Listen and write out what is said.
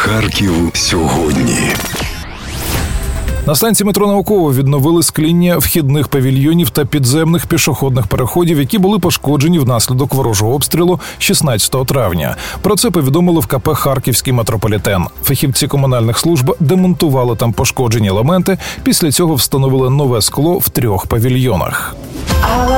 Харків сьогодні. На станції метро Науково відновили скління вхідних павільйонів та підземних пішохідних переходів, які були пошкоджені внаслідок ворожого обстрілу 16 травня. Про це повідомили в КП «Харківський метрополітен». Фахівці комунальних служб демонтували там пошкоджені елементи, після цього встановили нове скло в 3 павільйонах.